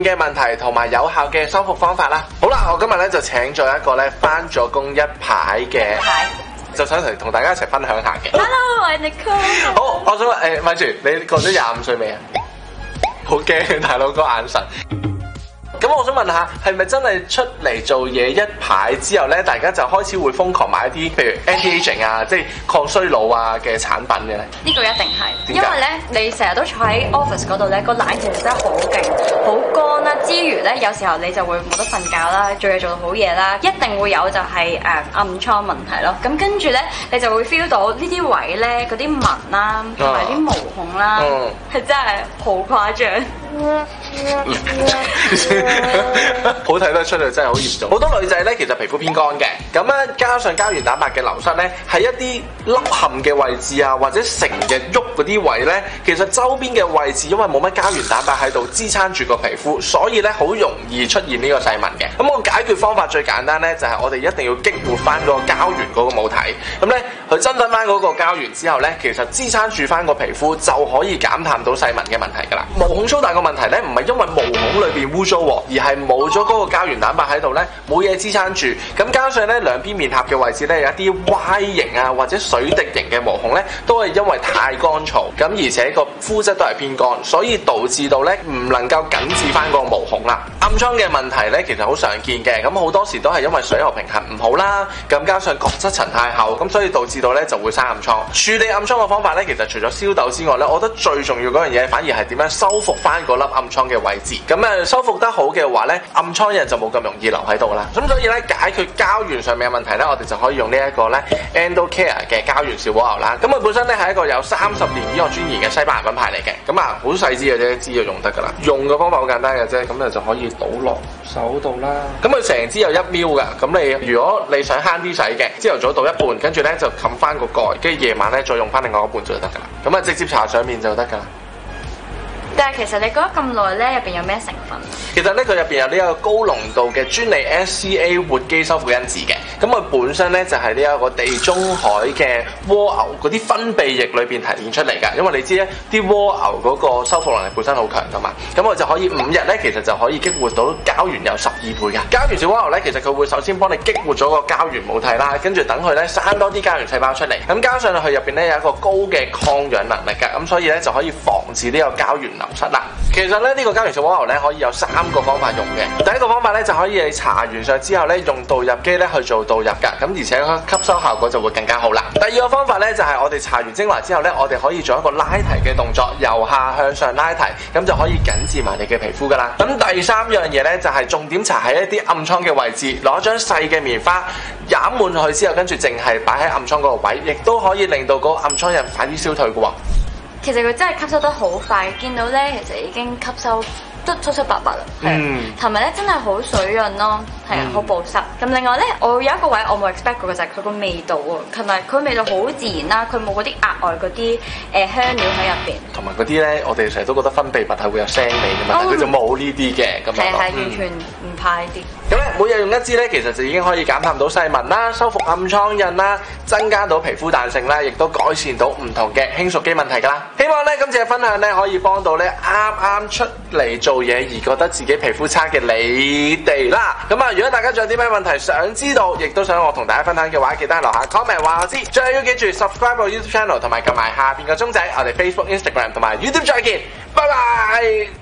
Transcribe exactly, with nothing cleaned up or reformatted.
嘅問題同埋有效嘅修復方法啦。好啦，我今日咧就請咗一個咧返咗工一排嘅，就想嚟同大家一齊分享下嘅。 Hello， 我係 Nicole。 好，我想問誒，咪住，你過咗廿五歲未啊？好驚大佬個眼神。咁我想問下，係咪真係出嚟做嘢一排之後咧，大家就開始會瘋狂買一啲譬如 anti-aging 啊，即係抗衰老啊嘅產品嘅咧？ 呢個一定係，因為咧你成日都坐喺 office 嗰度咧，個奶其實真係好勁、好乾啦。之餘咧，有時候你就會冇得瞓覺啦，做嘢做到好夜啦，一定會有就係、是、誒、呃、暗瘡問題咯。咁跟住咧，你就會 feel 到呢啲位咧嗰啲紋啦，同埋啲毛孔啦，係、嗯、真係好誇張。 好睇得出嚟，真係好嚴重。好多女仔咧，其實皮膚偏乾嘅，咁咧加上膠原蛋白嘅流失咧，喺一啲凹陷嘅位置啊，或者成嘅喐嗰啲位咧，其實周邊嘅位置因為冇乜膠原蛋白喺度支撐住個皮膚，所以咧好容易出現呢個細紋嘅。咁個解決方法最簡單咧，就係我哋一定要激活翻嗰個膠原嗰個母體。咁咧佢增生翻嗰個膠原之後咧，其實支撐住翻個皮膚就可以減淡到細紋嘅問題㗎啦。毛孔粗大個問題咧，唔係因為毛孔裏邊污糟，而係冇咗嗰個膠原蛋白喺度咧，冇嘢支撐住。咁加上咧兩邊面頰嘅位置咧有一啲 Y 型啊或者水滴型嘅毛孔咧，都係因為太乾燥，咁而且個膚質都係偏乾，所以導致到咧唔能夠緊致翻個毛孔啦。暗瘡嘅問題咧其實好常見嘅，咁好多時都係因為水油平衡唔好啦，咁加上角質層太厚，咁所以導致到咧就會生暗瘡。處理暗瘡嘅方法咧，其實除咗消痘之外咧，我覺得最重要嗰樣嘢反而係點樣修復翻嗰粒暗瘡嘅位置。咁誒修復得好嘅話咧，暗瘡人就冇咁容易留喺度啦。咁所以咧解決膠原上面嘅問題咧，我哋就可以用呢一個咧 Endocare 嘅膠原小蝸牛啦。咁佢本身咧係一個有三十年醫學專研嘅西班牙品牌嚟嘅。咁啊好細支嘅啫，支就用得噶啦。用嘅方法好簡單嘅啫，咁你就可以倒落手度啦。咁佢成支有一 ml 噶。咁你如果你想慳啲使嘅，朝頭早倒一半，跟住咧就冚翻個蓋，跟住夜晚咧再用翻另外一半就得噶啦。咁啊直接搽上面就得噶啦。 但係其實你覺得咁耐咧，入邊有咩成分？ 其實咧佢入邊有呢一個高濃度嘅專利 S C A 活肌修復因子嘅，咁佢本身咧就係呢一個地中海嘅蝸牛嗰啲分泌液裏邊提煉出嚟㗎。因為你知咧啲蝸牛嗰個修復能力本身好強㗎嘛，咁我就可以五日咧其實就可以激活到膠原有十二倍㗎。膠原小蝸牛咧其實佢會首先幫你激活咗個膠原母體啦，跟住等佢咧生多啲膠原細胞出嚟，咁加上佢入邊咧有一個高嘅抗氧能力㗎，咁所以咧就可以防止呢個膠原流失啦。其實咧呢個膠原小蝸牛咧可以有三個方法用嘅。第一個方法咧就可以你搽完上之後咧用導入機咧去做導入㗎，咁而且吸收效果就會更加好啦。第二個方法咧就係我哋搽完精華之後咧，我哋可以做一個拉提嘅動作，由下向上拉提，咁就可以緊緻埋你嘅皮膚㗎啦。咁第三樣嘢咧就係重點搽喺一啲暗瘡嘅位置，攞張細嘅棉花染滿佢之後，跟住淨係擺喺暗瘡嗰個位，亦都可以令到嗰個暗瘡印快啲消退㗎喎。 其實佢真係吸收得好快，見到咧其實已經吸收得七七八八啦，係，同埋咧真係好水潤咯，係啊，好保濕。咁另外咧，我有一個位我冇 expect 過嘅就係佢個味道喎，同埋佢味道好自然啦，佢冇嗰啲額外嗰啲誒香料喺入邊。同埋嗰啲咧，我哋成日都覺得分泌物係會有腥味嘅嘛，但佢就冇呢啲嘅咁樣。係係完全唔怕呢啲。咁咧，每日用一支咧，其實就已經可以減淡到細紋啦，修復暗瘡印啦，增加到皮膚彈性啦，亦都改善到唔同嘅輕熟肌問題㗎啦。希望咧今次嘅分享咧可以幫到咧啱啱出嚟做嘢而覺得自己皮膚差嘅你哋啦。咁啊，如果大家仲有啲咩問題想知道，亦都想我同大家分享嘅話，記得留下 comment 話我知。最後要記住 subscribe 我 YouTube channel 同埋撳埋下邊個鐘仔，我哋 Facebook、Instagram 同埋 YouTube 再見，拜拜。